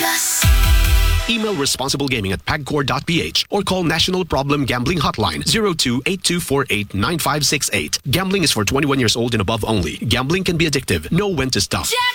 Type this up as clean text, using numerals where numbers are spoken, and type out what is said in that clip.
Vegas. Email responsiblegaming@pagcor.ph or call National Problem Gambling Hotline 02-8248-9568. Gambling is for 21 years old and above only. Gambling can be addictive. Know when to stop.